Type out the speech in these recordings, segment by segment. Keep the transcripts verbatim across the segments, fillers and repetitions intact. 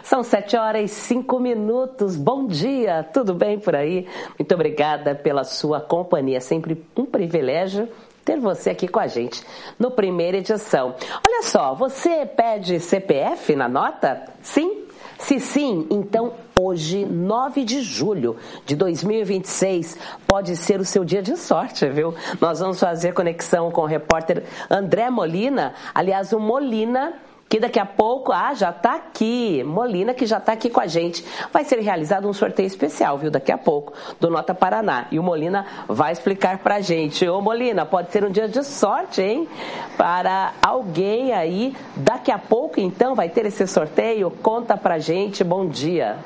São sete horas e cinco minutos. Bom dia, tudo bem por aí? Muito obrigada pela sua companhia. Sempre um privilégio ter você aqui com a gente no Primeira Edição. Olha só, você pede C P F na nota? Sim? Se sim, então hoje, nove de julho de dois mil e vinte e seis, pode ser o seu dia de sorte, viu? Nós vamos fazer conexão com o repórter André Molina, aliás, o Molina, que daqui a pouco, ah, já está aqui, Molina, que já está aqui com a gente. Vai ser realizado um sorteio especial, viu, daqui a pouco, do Nota Paraná. E o Molina vai explicar pra gente. Ô, Molina, pode ser um dia de sorte, hein? Para alguém aí, daqui a pouco, então, vai ter esse sorteio? Conta pra gente, bom dia.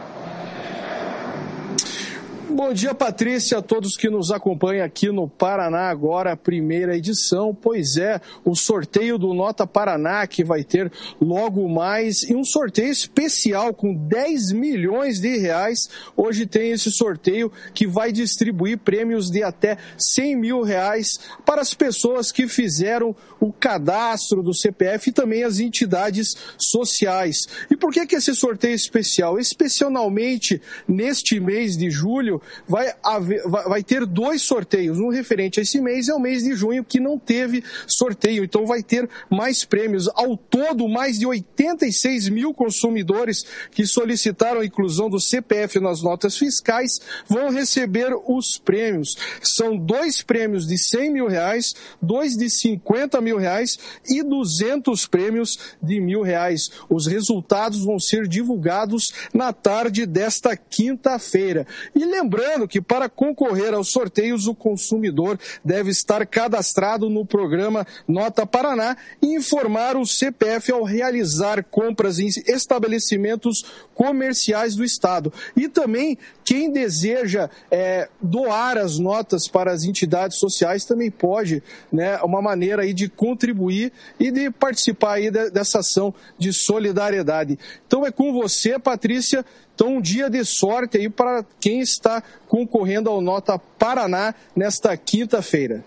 Bom dia, Patrícia, a todos que nos acompanham aqui no Paraná Agora, primeira edição. Pois é, o sorteio do Nota Paraná, que vai ter logo mais, e um sorteio especial com dez milhões de reais. Hoje tem esse sorteio que vai distribuir prêmios de até cem mil reais para as pessoas que fizeram o cadastro do C P F e também as entidades sociais. E por que que esse sorteio é especial? Especialmente neste mês de julho, Vai, haver, vai ter dois sorteios, um referente a esse mês é o mês de junho, que não teve sorteio, então vai ter mais prêmios. Ao todo, mais de oitenta e seis mil consumidores que solicitaram a inclusão do C P F nas notas fiscais vão receber os prêmios. São dois prêmios de cem mil reais, dois de cinquenta mil reais e duzentos prêmios de mil reais. Os resultados vão ser divulgados na tarde desta quinta-feira. E lembrando Lembrando que para concorrer aos sorteios, o consumidor deve estar cadastrado no programa Nota Paraná e informar o C P F ao realizar compras em estabelecimentos comerciais do Estado. E também quem deseja é, doar as notas para as entidades sociais também pode, né, uma maneira aí de contribuir e de participar aí de, dessa ação de solidariedade. Então é com você, Patrícia. Então, um dia de sorte aí para quem está concorrendo ao Nota Paraná nesta quinta-feira.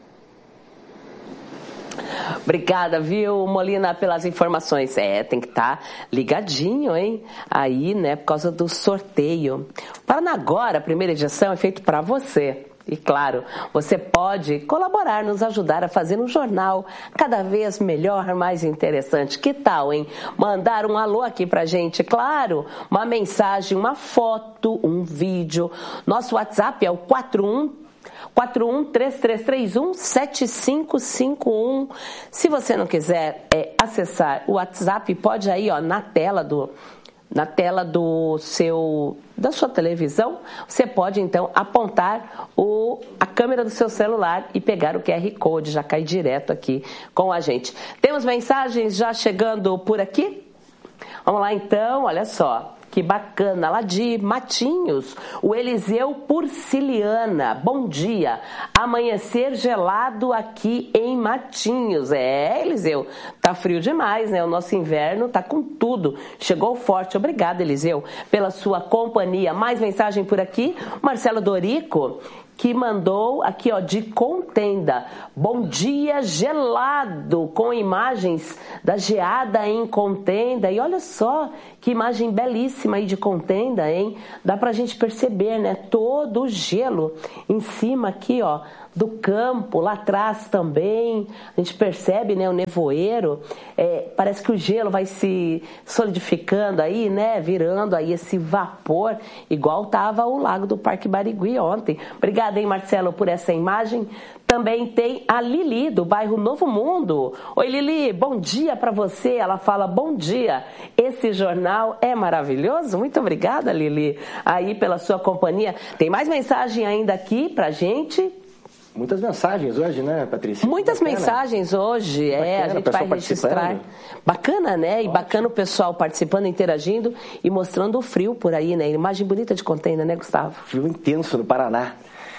Obrigada, viu, Molina, pelas informações. É, tem que estar ligadinho, hein? Aí, né, por causa do sorteio. Paraná Agora, a primeira edição, é feito para você. E claro, você pode colaborar, nos ajudar a fazer um jornal cada vez melhor, mais interessante. Que tal, hein? Mandar um alô aqui pra gente, claro, uma mensagem, uma foto, um vídeo. Nosso WhatsApp é o quatro um quatro um três três três um sete cinco cinco um. Se você não quiser é, acessar o WhatsApp, pode aí, ó, na tela do na tela do seu da sua televisão, você pode então apontar o, a câmera do seu celular e pegar o Q R Code, já cai direto aqui com a gente. Temos mensagens já chegando por aqui? Vamos lá então, olha só. Que bacana, lá de Matinhos, o Eliseu Porciliana. Bom dia, amanhecer gelado aqui em Matinhos. É, Eliseu, tá frio demais, né? O nosso inverno tá com tudo. Chegou forte. Obrigada, Eliseu, pela sua companhia. Mais mensagem por aqui, Marcelo Dorico, que mandou aqui, ó, de Contenda. Bom dia, gelado, com imagens da geada em Contenda. E olha só que imagem belíssima aí de Contenda, hein? Dá pra gente perceber, né? Todo o gelo em cima aqui, ó, do campo, lá atrás também. A gente percebe, né, o nevoeiro. É, parece que o gelo vai se solidificando aí, né? Virando aí esse vapor, igual tava o lago do Parque Barigui ontem. Obrigada, hein, Marcelo, por essa imagem. Também tem a Lili, do bairro Novo Mundo. Oi, Lili, bom dia para você. Ela fala, bom dia, esse jornal é maravilhoso. Muito obrigada, Lili, aí pela sua companhia. Tem mais mensagem ainda aqui pra gente? Muitas mensagens hoje, né, Patrícia? Muitas bacana. mensagens hoje, bacana, é, a gente vai registrar. Bacana, né? E Ótimo. Bacana o pessoal participando, interagindo e mostrando o frio por aí, né? Imagem bonita de Contenda, né, Gustavo? Frio intenso no Paraná.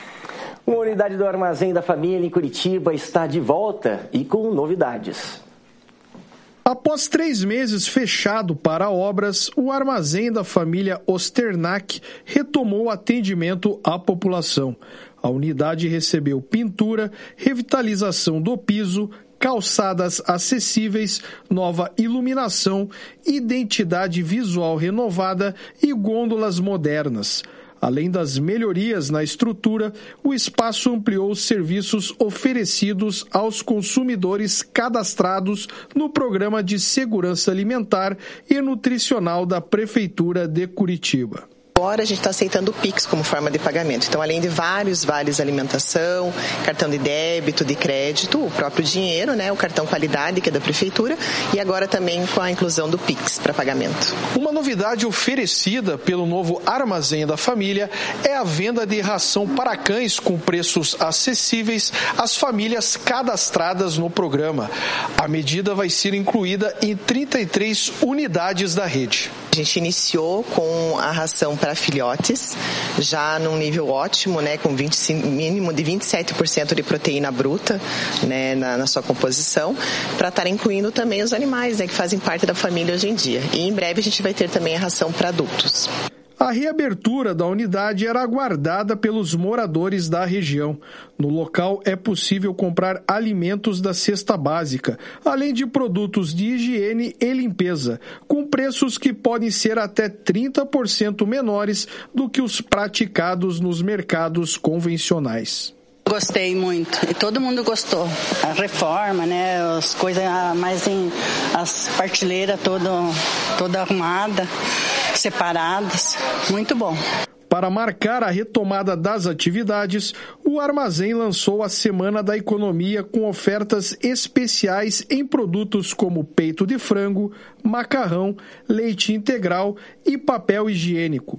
Uma unidade do Armazém da Família em Curitiba está de volta e com novidades. Após três meses fechado para obras, o Armazém da Família Osternac retomou o atendimento à população. A unidade recebeu pintura, revitalização do piso, calçadas acessíveis, nova iluminação, identidade visual renovada e gôndolas modernas. Além das melhorias na estrutura, o espaço ampliou os serviços oferecidos aos consumidores cadastrados no Programa de Segurança Alimentar e Nutricional da Prefeitura de Curitiba. Agora a gente está aceitando o Pix como forma de pagamento. Então, além de vários vales alimentação, cartão de débito, de crédito, o próprio dinheiro, né, o cartão qualidade, que é da Prefeitura, e agora também com a inclusão do Pix para pagamento. Uma novidade oferecida pelo novo Armazém da Família é a venda de ração para cães com preços acessíveis às famílias cadastradas no programa. A medida vai ser incluída em trinta e três unidades da rede. A gente iniciou com a ração para filhotes, já num nível ótimo, né, com vinte, mínimo de vinte e sete por cento de proteína bruta, né, na, na sua composição, para estar incluindo também os animais, né, que fazem parte da família hoje em dia. E em breve a gente vai ter também a ração para adultos. A reabertura da unidade era aguardada pelos moradores da região. No local é possível comprar alimentos da cesta básica, além de produtos de higiene e limpeza, com preços que podem ser até trinta por cento menores do que os praticados nos mercados convencionais. Gostei muito, e todo mundo gostou. A reforma, né, as coisas mais em as prateleiras toda toda arrumada, separadas, muito bom. Para marcar a retomada das atividades, o Armazém lançou a Semana da Economia com ofertas especiais em produtos como peito de frango, macarrão, leite integral e papel higiênico.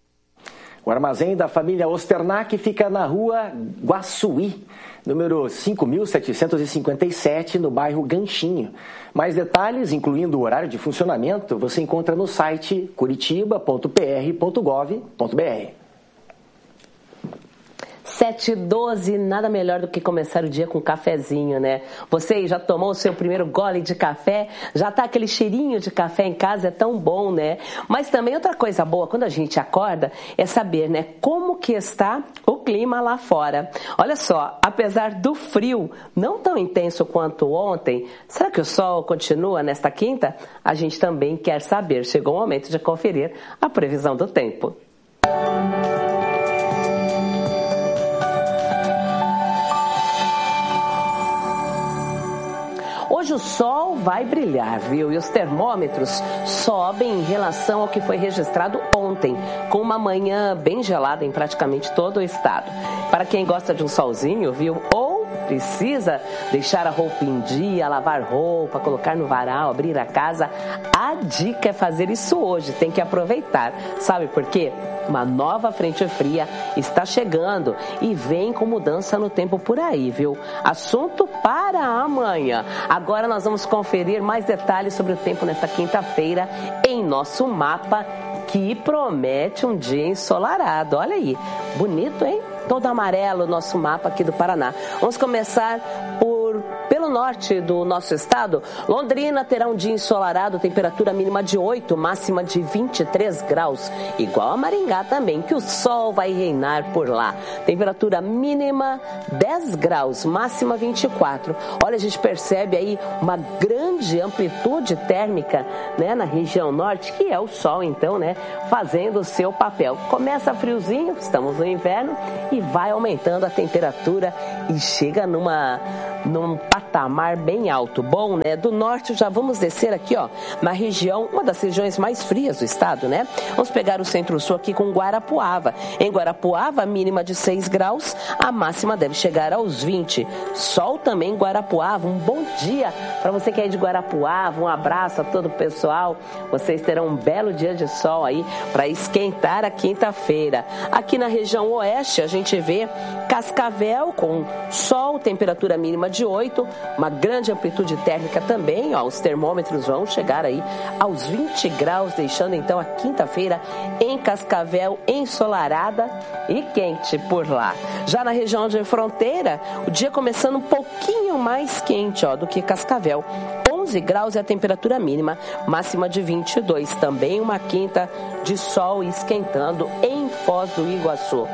O Armazém da família Osternac fica na rua Guaçuí, número cinco mil setecentos e cinquenta e sete, no bairro Ganchinho. Mais detalhes, incluindo o horário de funcionamento, você encontra no site curitiba ponto p r ponto gov ponto b r. sete e doze, nada melhor do que começar o dia com um cafezinho, né? Você aí já tomou o seu primeiro gole de café? Já tá aquele cheirinho de café em casa? É tão bom, né? Mas também outra coisa boa, quando a gente acorda, é saber, né, como que está o clima lá fora. Olha só, apesar do frio não tão intenso quanto ontem, será que o sol continua nesta quinta? A gente também quer saber. Chegou o momento de conferir a previsão do tempo. Hoje o sol vai brilhar, viu? E os termômetros sobem em relação ao que foi registrado ontem, com uma manhã bem gelada em praticamente todo o estado. Para quem gosta de um solzinho, viu? Ou precisa deixar a roupa em dia, lavar roupa, colocar no varal, abrir a casa, a dica é fazer isso hoje, tem que aproveitar. Sabe por quê? Uma nova frente fria está chegando e vem com mudança no tempo por aí, viu? Assunto para amanhã. Agora nós vamos conferir mais detalhes sobre o tempo nesta quinta-feira em nosso mapa, que promete um dia ensolarado. Olha aí, bonito, hein? Todo amarelo o nosso mapa aqui do Paraná. Vamos começar por pelo norte do nosso estado. Londrina terá um dia ensolarado, temperatura mínima de oito, máxima de vinte e três graus. Igual a Maringá também, que o sol vai reinar por lá. Temperatura mínima dez graus, máxima vinte e quatro. Olha, a gente percebe aí uma grande amplitude térmica, né, na região norte, que é o sol, então, né, fazendo o seu papel. Começa friozinho, estamos no inverno, e vai aumentando a temperatura e chega numa num patamar bem alto. Bom, né? Do norte já vamos descer aqui, ó, na região, uma das regiões mais frias do estado, né? Vamos pegar o centro-sul aqui com Guarapuava. Em Guarapuava, a mínima de seis graus, a máxima deve chegar aos vinte. Sol também em Guarapuava. Um bom dia para você que é de Guarapuava. Um abraço a todo o pessoal. Vocês terão um belo dia de sol aí para esquentar a quinta-feira. Aqui na região oeste, a gente vê Cascavel com sol, temperatura mínima de oito, uma grande amplitude térmica também, ó, os termômetros vão chegar aí aos vinte graus, deixando então a quinta-feira em Cascavel ensolarada e quente por lá. Já na região de fronteira, o dia começando um pouquinho mais quente, ó, do que Cascavel. onze graus é a temperatura mínima, máxima de vinte e dois. Também uma quinta de sol esquentando em Foz do Iguaçu.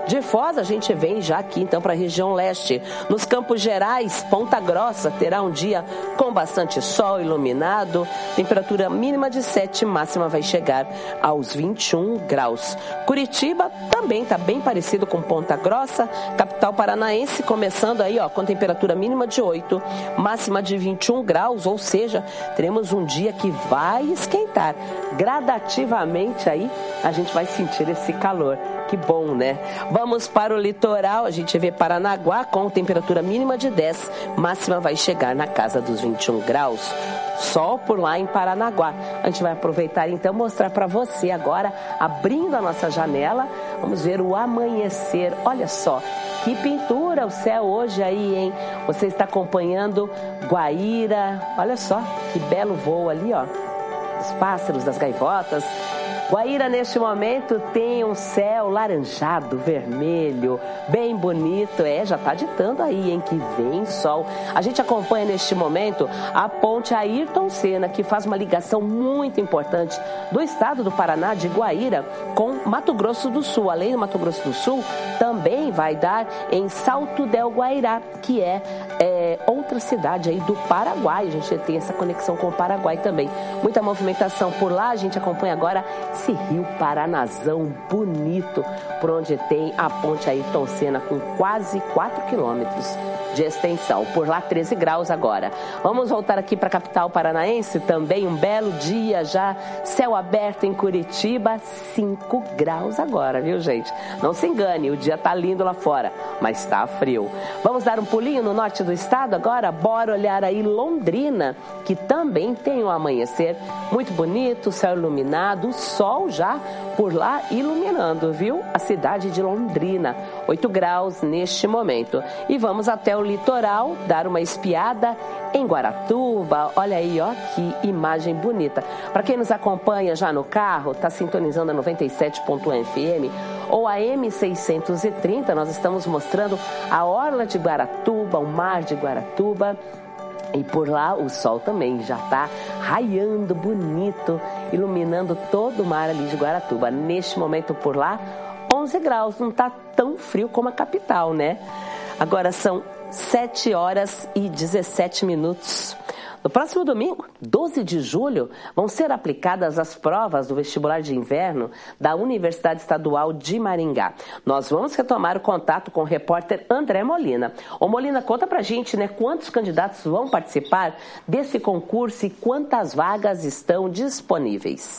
De Foz, a gente vem já aqui então para a região leste. Nos Campos Gerais, Ponta Grossa terá um dia com bastante sol, iluminado, temperatura mínima de sete, máxima vai chegar aos vinte e um graus. Curitiba também está bem parecido com Ponta Grossa, capital paranaense, começando aí ó, com temperatura mínima de oito, máxima de vinte e um graus, ou seja, teremos um dia que vai esquentar. Gradativamente aí a gente vai sentir esse calor. Que bom, né? Vamos para o litoral, a gente vê Paranaguá com temperatura mínima de dez, máxima vai chegar na casa dos vinte e um graus. Sol por lá em Paranaguá. A gente vai aproveitar então mostrar para você agora, abrindo a nossa janela, vamos ver o amanhecer. Olha só, que pintura o céu hoje aí, hein? Você está acompanhando Guaíra, olha só, que belo voo ali, ó. Os pássaros, das gaivotas. Guaíra, neste momento, tem um céu laranjado, vermelho, bem bonito. É, já está ditando aí, hein, que vem sol. A gente acompanha neste momento a ponte Ayrton Senna, que faz uma ligação muito importante do estado do Paraná, de Guaíra, com Mato Grosso do Sul. Além do Mato Grosso do Sul, também vai dar em Salto del Guairá, que é, é outra cidade aí do Paraguai. A gente tem essa conexão com o Paraguai também. Muita movimentação por lá, a gente acompanha agora esse rio Paranazão bonito, por onde tem a ponte Ayrton Senna com quase quatro quilômetros de extensão. Por lá, treze graus agora. Vamos voltar aqui para a capital paranaense, também um belo dia já, céu aberto em Curitiba, cinco graus agora, viu, gente? Não se engane, o dia tá lindo lá fora, mas tá frio. Vamos dar um pulinho no norte do estado agora? Bora olhar aí Londrina, que também tem um amanhecer muito bonito, céu iluminado, o sol já por lá iluminando, viu? A cidade de Londrina, oito graus neste momento. E vamos até o litoral, dar uma espiada em Guaratuba. Olha aí, ó, que imagem bonita. Para quem nos acompanha já no carro, está sintonizando a noventa e sete ponto um F M ou a M seiscentos e trinta, nós estamos mostrando a orla de Guaratuba, o mar de Guaratuba. E por lá o sol também já está raiando bonito, iluminando todo o mar ali de Guaratuba. Neste momento por lá, onze graus, não está tão frio como a capital, né? Agora são sete horas e dezessete minutos. No próximo domingo, doze de julho, vão ser aplicadas as provas do vestibular de inverno da Universidade Estadual de Maringá. Nós vamos retomar o contato com o repórter André Molina. Ô Molina, conta pra gente, né, quantos candidatos vão participar desse concurso e quantas vagas estão disponíveis.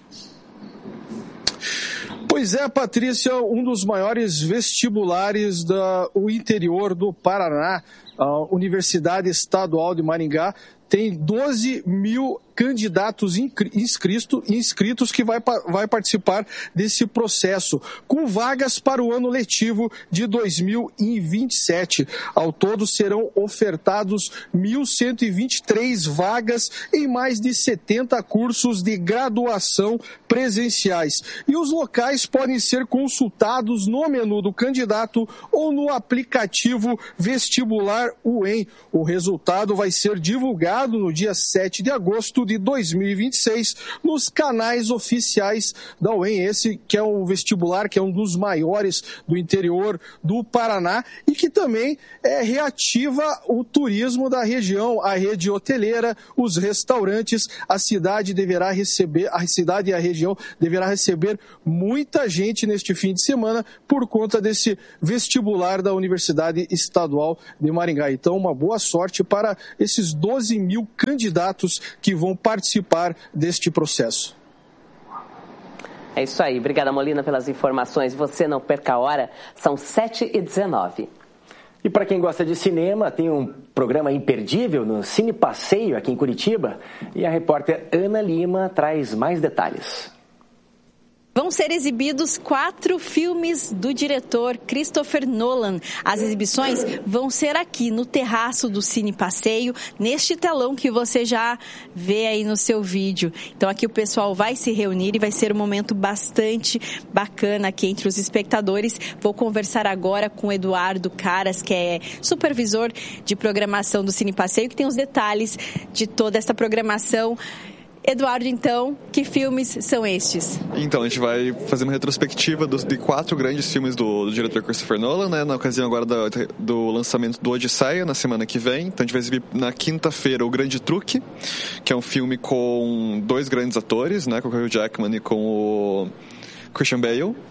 Pois é, Patrícia, um dos maiores vestibulares do interior do Paraná, a Universidade Estadual de Maringá, tem doze mil candidatos inscritos, inscritos que vai, vai participar desse processo, com vagas para o ano letivo de dois mil e vinte e sete. Ao todo serão ofertados mil cento e vinte e três vagas em mais de setenta cursos de graduação presenciais. E os locais podem ser consultados no menu do candidato ou no aplicativo Vestibular U E M. O resultado vai ser divulgado no dia sete de agosto de dois mil e vinte e seis nos canais oficiais da U E M, esse que é um vestibular que é um dos maiores do interior do Paraná e que também é, reativa o turismo da região, a rede hoteleira, os restaurantes. A cidade deverá receber, a cidade e a região deverá receber muita gente neste fim de semana por conta desse vestibular da Universidade Estadual de Maringá. Então, uma boa sorte para esses doze mil candidatos que vão participar deste processo. É isso aí. Obrigada, Molina, pelas informações. Você não perca a hora. São sete e dezenove. E para quem gosta de cinema, tem um programa imperdível no Cine Passeio aqui em Curitiba. E a repórter Ana Lima traz mais detalhes. Vão ser exibidos quatro filmes do diretor Christopher Nolan. As exibições vão ser aqui no terraço do Cine Passeio, neste telão que você já vê aí no seu vídeo. Então aqui o pessoal vai se reunir e vai ser um momento bastante bacana aqui entre os espectadores. Vou conversar agora com o Eduardo Caras, que é supervisor de programação do Cine Passeio, que tem os detalhes de toda essa programação. Eduardo, então, que filmes são estes? Então, a gente vai fazer uma retrospectiva dos, de quatro grandes filmes do, do diretor Christopher Nolan, né, na ocasião agora do, do lançamento do Odisseia, na semana que vem. Então, a gente vai exibir na quinta-feira O Grande Truque, que é um filme com dois grandes atores, né, com o Hugh Jackman e com o Christian Bale. Uh,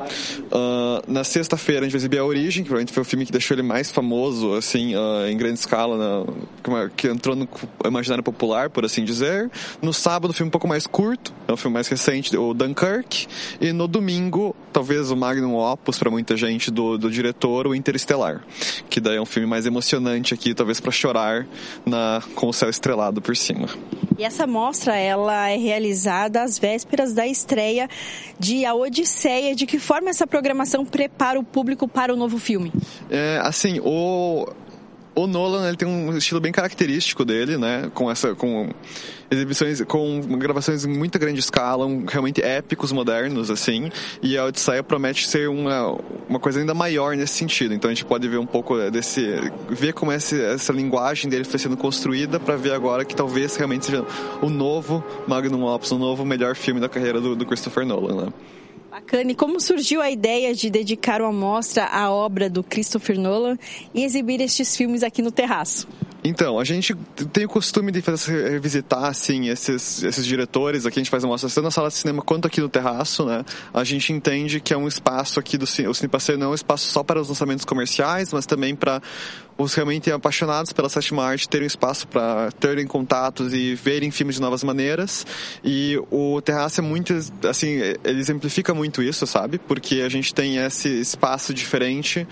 na sexta-feira a gente vai exibir A Origem, que provavelmente foi o filme que deixou ele mais famoso, assim, uh, em grande escala, na, que entrou no imaginário popular, por assim dizer. No sábado, um filme um pouco mais curto, é um filme mais recente, o Dunkirk. E no domingo, talvez o magnum opus para muita gente do, do diretor, o Interestelar, que daí é um filme mais emocionante aqui, talvez para chorar na, com o céu estrelado por cima. E essa mostra, ela é realizada às vésperas da estreia de A Odisseia. De que forma essa programação prepara o público para o novo filme? É, assim, o... O Nolan, ele tem um estilo bem característico dele, né? Com essa, com exibições, com gravações em muita grande escala, um, realmente épicos, modernos, assim. E a Odisseia promete ser uma, uma coisa ainda maior nesse sentido. Então a gente pode ver um pouco desse, ver como esse, essa linguagem dele foi sendo construída, para ver agora que talvez realmente seja o novo magnum opus, o novo melhor filme da carreira do, do Christopher Nolan, né? Bacana. E como surgiu a ideia de dedicar uma mostra à obra do Christopher Nolan e exibir estes filmes aqui no terraço? Então, a gente tem o costume de fazer, revisitar, assim, esses, esses diretores. Aqui a gente faz uma mostra tanto na sala de cinema quanto aqui no terraço, né? A gente entende que é um espaço aqui do o Cine Passeio não é um espaço só para os lançamentos comerciais, mas também para os realmente apaixonados pela sétima arte terem um espaço para terem contatos e verem filmes de novas maneiras. E o terraço é muito, assim, ele exemplifica muito isso, sabe? Porque a gente tem esse espaço diferente,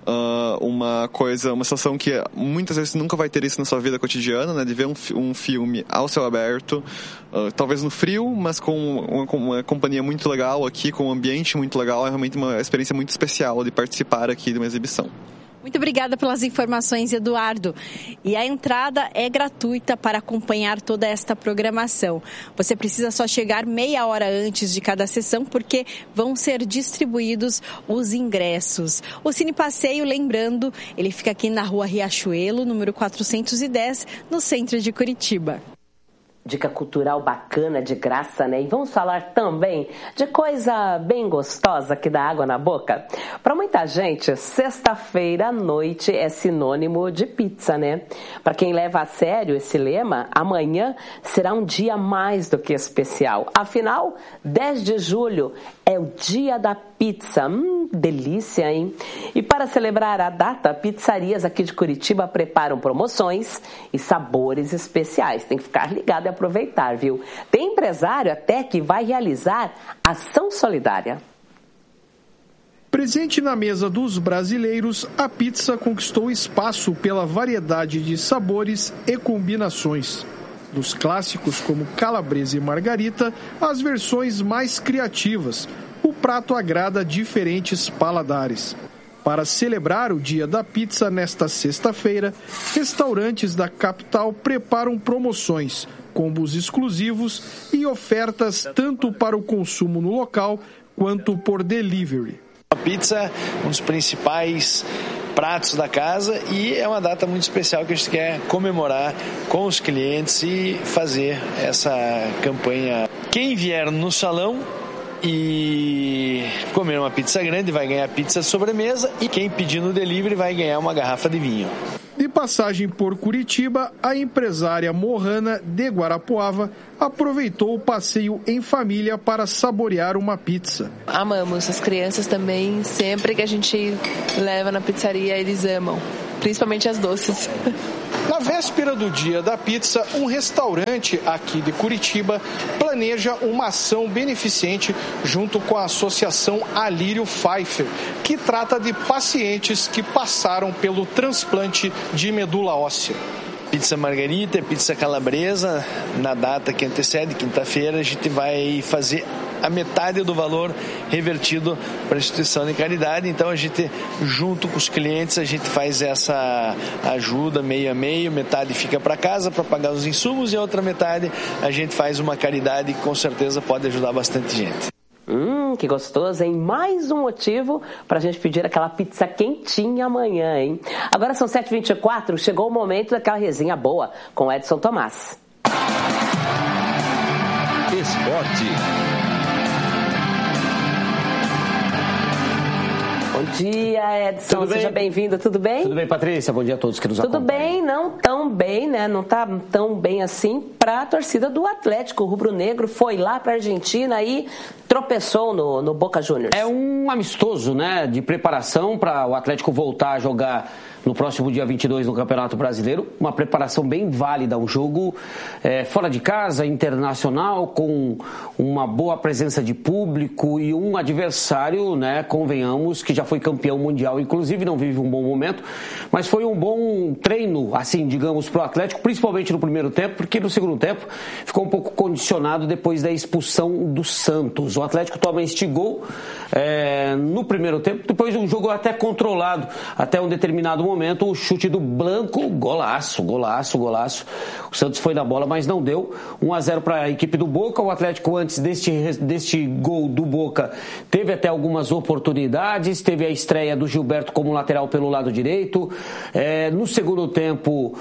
uh, uma coisa, uma sensação que muitas vezes nunca vai ter isso na sua vida cotidiana, né? De ver um, um filme ao céu aberto, uh, talvez no frio, mas com uma, com uma companhia muito legal aqui, com um ambiente muito legal. É realmente uma experiência muito especial de participar aqui de uma exibição. Muito obrigada pelas informações, Eduardo. E a entrada é gratuita para acompanhar toda esta programação. Você precisa só chegar meia hora antes de cada sessão, porque vão ser distribuídos os ingressos. O Cine Passeio, lembrando, ele fica aqui na Rua Riachuelo, número quatrocentos e dez, no centro de Curitiba. Dica cultural bacana, de graça, né? E vamos falar também de coisa bem gostosa que dá água na boca. Para muita gente, sexta-feira à noite é sinônimo de pizza, né? Para quem leva a sério esse lema, amanhã será um dia mais do que especial. Afinal, dez de julho é o dia da pizza. Hum, delícia, hein? E para celebrar a data, pizzarias aqui de Curitiba preparam promoções e sabores especiais. Tem que ficar ligado e aproveitar, viu? Tem empresário até que vai realizar ação solidária. Presente na mesa dos brasileiros, a pizza conquistou espaço pela variedade de sabores e combinações. Dos clássicos como calabresa e margarita, às versões mais criativas, o prato agrada diferentes paladares. Para celebrar o Dia da Pizza nesta sexta-feira, restaurantes da capital preparam promoções, combos exclusivos e ofertas tanto para o consumo no local quanto por delivery. A pizza é um dos principais pratos da casa e é uma data muito especial que a gente quer comemorar com os clientes e fazer essa campanha. Quem vier no salão e comer uma pizza grande vai ganhar pizza sobremesa e quem pedir no delivery vai ganhar uma garrafa de vinho. De passagem por Curitiba, a empresária Mohana de Guarapuava aproveitou o passeio em família para saborear uma pizza. Amamos, as crianças também, sempre que a gente leva na pizzaria, eles amam, principalmente as doces. Na véspera do Dia da Pizza, um restaurante aqui de Curitiba planeja uma ação beneficente junto com a Associação Alírio Pfeiffer, que trata de pacientes que passaram pelo transplante de medula óssea. Pizza margarita, pizza calabresa, na data que antecede, quinta-feira, a gente vai fazer a metade do valor revertido para a instituição de caridade. Então a gente, junto com os clientes, a gente faz essa ajuda meio a meio, metade fica para casa para pagar os insumos e a outra metade a gente faz uma caridade que com certeza pode ajudar bastante gente. Hum, que gostoso, hein? Mais um motivo para a gente pedir aquela pizza quentinha amanhã, hein? Agora são sete e vinte e quatro, chegou o momento daquela resenha boa com Edson Tomás. Esporte. Bom dia, Edson. Tudo bem? Seja bem-vindo. Tudo bem? Tudo bem, Patrícia? Bom dia a todos que nos Tudo acompanham. bem, não tão bem, né? Não tá tão bem assim para a torcida do Atlético. O rubro-negro foi lá para a Argentina e tropeçou no, no Boca Juniors. É um amistoso, né, de preparação para o Atlético voltar a jogar no próximo dia vinte e dois no Campeonato Brasileiro. Uma preparação bem válida, um jogo é, fora de casa, internacional, com uma boa presença de público e um adversário, né, convenhamos, que já foi campeão mundial, inclusive não vive um bom momento, mas foi um bom treino, assim, digamos, para o Atlético, principalmente no primeiro tempo, porque no segundo tempo ficou um pouco condicionado depois da expulsão do Santos. O Atlético toma este gol é, no primeiro tempo, depois de um jogo até controlado, até um determinado momento, o chute do Blanco, golaço, golaço, golaço. O Santos foi na bola, mas não deu. um a zero para a equipe do Boca. O Atlético, antes deste, deste gol do Boca, teve até algumas oportunidades, teve a estreia do Gilberto como lateral pelo lado direito. É, no segundo tempo,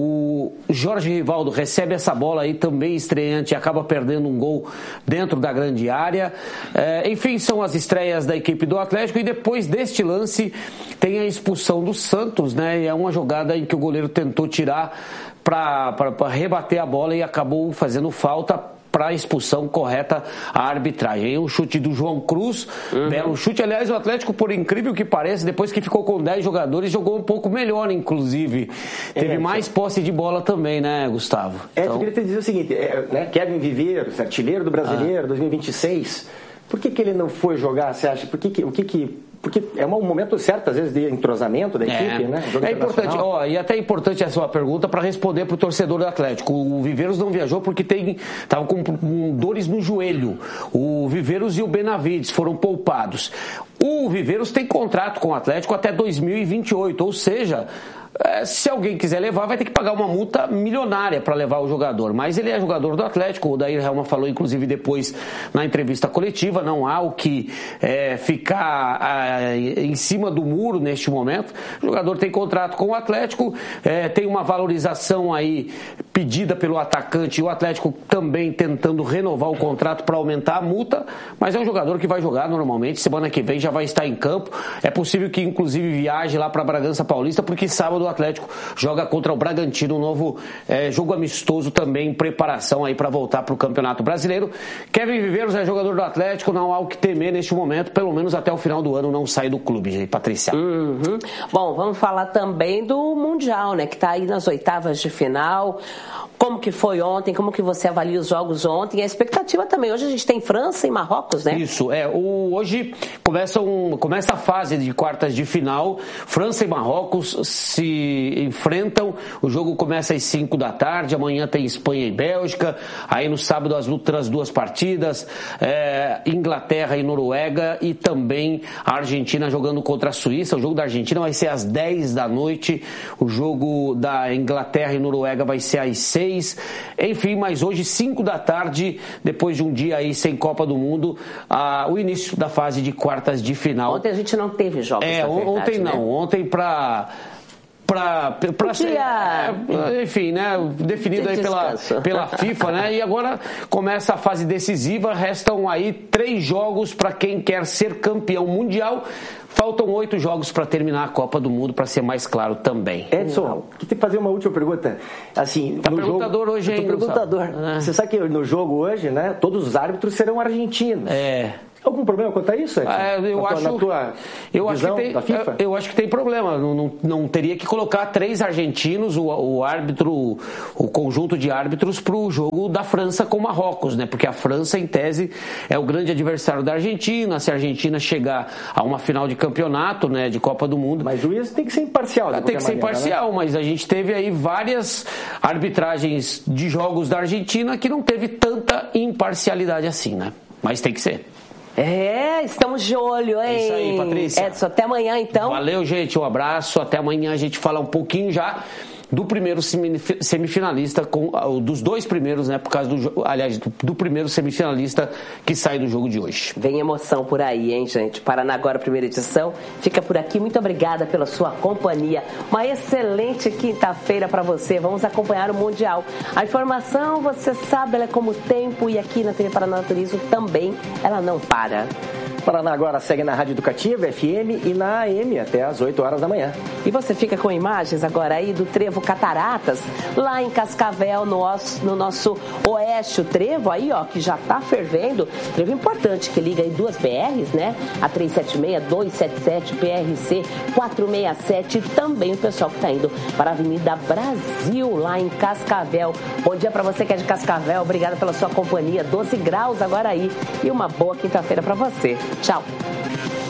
o Jorge Rivaldo recebe essa bola aí, também estreante, e acaba perdendo um gol dentro da grande área. É, enfim, são as estreias da equipe do Atlético, e depois deste lance tem a expulsão do Santos, né? E é uma jogada em que o goleiro tentou tirar para rebater a bola e acabou fazendo falta para a expulsão correta à arbitragem. O chute do João Cruz, uhum. belo chute. Aliás, o Atlético, por incrível que pareça, depois que ficou com dez jogadores, jogou um pouco melhor, inclusive. Teve é, mais posse de bola também, né, Gustavo? É, então... eu queria te dizer o seguinte, é, né, Kevin Viveiros, artilheiro do Brasileiro, ah. dois mil e vinte e seis, por que que ele não foi jogar, você acha? Por que que, o que que... Porque é um momento certo, às vezes, de entrosamento da equipe, é. né? É importante, ó, e até é importante a sua pergunta para responder para o torcedor do Atlético. O Viveiros não viajou porque tem, estava com, com dores no joelho. O Viveiros e o Benavides foram poupados. O Viveiros tem contrato com o Atlético até dois mil e vinte e oito, ou seja... se alguém quiser levar, vai ter que pagar uma multa milionária para levar o jogador. Mas ele é jogador do Atlético. O Dair Helma falou, inclusive, depois na entrevista coletiva, não há o que é, ficar é, em cima do muro neste momento. O jogador tem contrato com o Atlético, é, tem uma valorização aí pedida pelo atacante, e o Atlético também tentando renovar o contrato para aumentar a multa, mas é um jogador que vai jogar normalmente, semana que vem já vai estar em campo. É possível que, inclusive, viaje lá para Bragança Paulista, porque sábado o Atlético joga contra o Bragantino, um novo é, jogo amistoso também em preparação aí para voltar para o Campeonato Brasileiro. Kevin Viveiros é jogador do Atlético, não há o que temer neste momento, pelo menos até o final do ano não sai do clube, Patrícia. Uhum. Bom, vamos falar também do Mundial, né, que está aí nas oitavas de final. Como que foi ontem, como que você avalia os jogos ontem, a expectativa também, hoje a gente tem França e Marrocos, né? Isso, é, o, hoje começa, um, começa a fase de quartas de final, França e Marrocos se enfrentam, o jogo começa às cinco da tarde, amanhã tem Espanha e Bélgica, aí no sábado as outras duas partidas, é, Inglaterra e Noruega, e também a Argentina jogando contra a Suíça. O jogo da Argentina vai ser às dez da noite, o jogo da Inglaterra e Noruega vai ser às seis. Enfim, mas hoje, cinco da tarde, depois de um dia aí sem Copa do Mundo, ah, o início da fase de quartas de final. Ontem a gente não teve jogos, É, na verdade, ontem né? não. Ontem para... Pra, pra ser, é, enfim, né, definido aí pela, pela FIFA, né, e agora começa a fase decisiva, restam aí três jogos para quem quer ser campeão mundial. Faltam oito jogos para terminar a Copa do Mundo, para ser mais claro também. Edson, queria te fazer uma última pergunta. Assim, tá no perguntador jogo, hoje, hein? Perguntador. É. Você sabe que no jogo hoje, né, todos os árbitros serão argentinos. É. Algum problema quanto a isso? É, eu na acho, tua, na tua eu acho que tem, da FIFA? Eu, eu acho que tem problema. Não, não, não teria que colocar três argentinos, o, o árbitro, o conjunto de árbitros para o jogo da França com Marrocos, né? Porque a França, em tese, é o grande adversário da Argentina. Se a Argentina chegar a uma final de campeonato, né, de Copa do Mundo, mas o juiz tem que ser imparcial. Tem que ser maneira, imparcial, né? Mas a gente teve aí várias arbitragens de jogos da Argentina que não teve tanta imparcialidade assim, né? Mas tem que ser. É, estamos de olho, hein? É isso aí, Patrícia. Edson, até amanhã, então. Valeu, gente, um abraço. Até amanhã a gente fala um pouquinho já do primeiro semifinalista, com, dos dois primeiros, né, por causa do, aliás, do, do primeiro semifinalista que sai do jogo de hoje. Vem emoção por aí, hein, gente? Paraná Agora, primeira edição, fica por aqui. Muito obrigada pela sua companhia. Uma excelente quinta-feira para você. Vamos acompanhar o Mundial. A informação, você sabe, ela é como o tempo, e aqui na T V Paraná Turismo também, ela não para. Paraná Agora segue na Rádio Educativa, F M e na A M até às oito horas da manhã. E você fica com imagens agora aí do Trevo Cataratas, lá em Cascavel, no nosso, no nosso oeste. O trevo aí, ó, que já tá fervendo. Trevo importante, que liga aí duas B Rs, né? A trezentos e setenta e seis, duzentos e setenta e sete, P R C quatrocentos e sessenta e sete. E também o pessoal que tá indo para a Avenida Brasil, lá em Cascavel. Bom dia para você que é de Cascavel. Obrigada pela sua companhia. doze graus agora aí. E uma boa quinta-feira para você. Tchau.